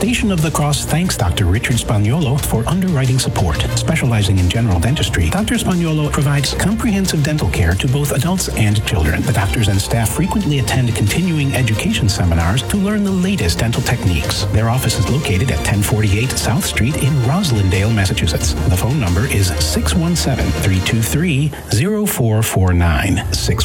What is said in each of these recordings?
Station of the Cross thanks Dr. Richard Spagnuolo for underwriting support. Specializing in general dentistry, Dr. Spagnuolo provides comprehensive dental care to both adults and children. The doctors and staff frequently attend continuing education seminars to learn the latest dental techniques. Their office is located at 1048 South Street in Roslindale, Massachusetts. The phone number is 617-323-0449.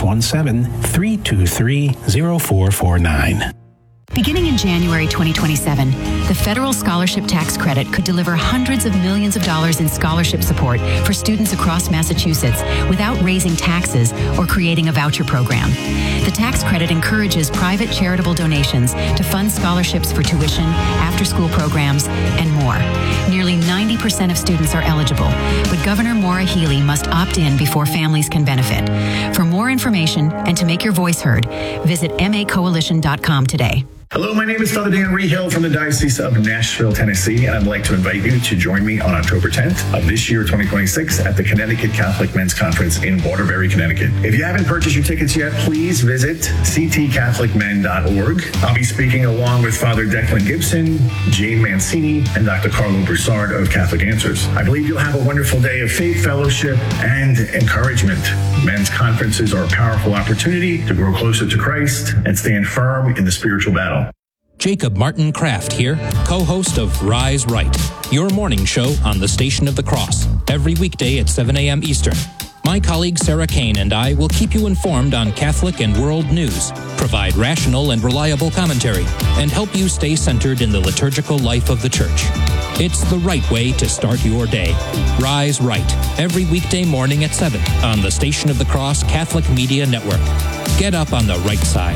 617-323-0449. Beginning in January 2027, the federal scholarship tax credit could deliver hundreds of millions of dollars in scholarship support for students across Massachusetts without raising taxes or creating a voucher program. The tax credit encourages private charitable donations to fund scholarships for tuition, after-school programs, and more. Nearly 90% of students are eligible, but Governor Maura Healey must opt in before families can benefit. For more information and to make your voice heard, visit macoalition.com today. Hello, my name is Father Dan Rehill from the Diocese of Nashville, Tennessee, and I'd like to invite you to join me on October 10th of this year, 2026, at the Connecticut Catholic Men's Conference in Waterbury, Connecticut. If you haven't purchased your tickets yet, please visit ctcatholicmen.org. I'll be speaking along with Father Declan Gibson, Jane Mancini, and Dr. Carlo Broussard of Catholic Answers. I believe you'll have a wonderful day of faith, fellowship, and encouragement. Men's conferences are a powerful opportunity to grow closer to Christ and stand firm in the spiritual battle. Jacob Martin Kraft here, co-host of Rise Right, your morning show on the Station of the Cross, every weekday at 7 a.m. Eastern. My colleague Sarah Kane and I will keep you informed on Catholic and world news, provide rational and reliable commentary, and help you stay centered in the liturgical life of the Church. It's the right way to start your day. Rise Right, every weekday morning at 7 on the Station of the Cross Catholic Media Network. Get up on the right side.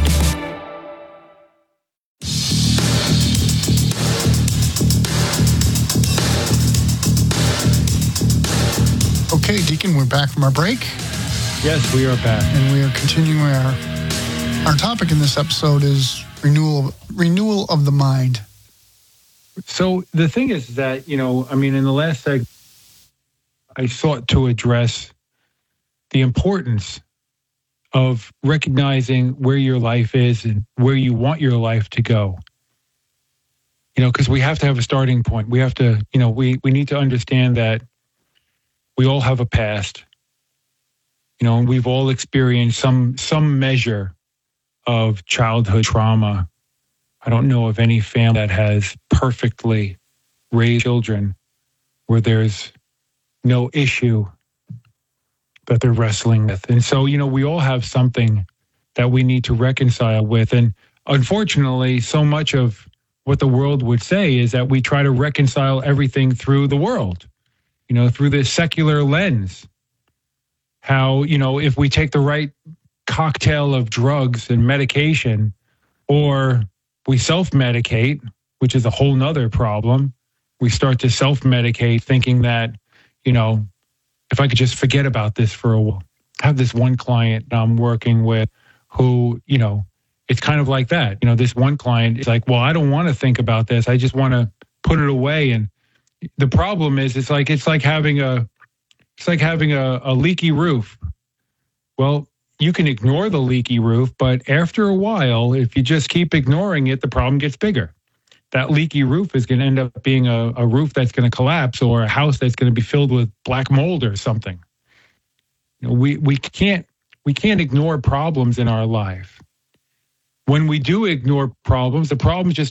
Okay, Deacon, we're back from our break. Yes, we are back. And we are continuing our topic in this episode is renewal of the mind. So the thing is that, in the last segment, I sought to address the importance of recognizing where your life is and where you want your life to go. Because we have to have a starting point. We have to, we need to understand that we all have a past, and we've all experienced some measure of childhood trauma. I don't know of any family that has perfectly raised children where there's no issue that they're wrestling with. And so, we all have something that we need to reconcile with. And unfortunately, so much of what the world would say is that we try to reconcile everything through the world. Through this secular lens, how, if we take the right cocktail of drugs and medication, or we self-medicate, which is a whole nother problem, we start to self-medicate thinking that, if I could just forget about this for a while. I have this one client I'm working with who, it's kind of like that. This one client is like, well, I don't want to think about this. I just want to put it away. And the problem is, it's like having a leaky roof. Well, you can ignore the leaky roof, but after a while, if you just keep ignoring it, the problem gets bigger. That leaky roof is going to end up being a roof that's going to collapse, or a house that's going to be filled with black mold or something. We can't ignore problems in our life. When we do ignore problems, the problems just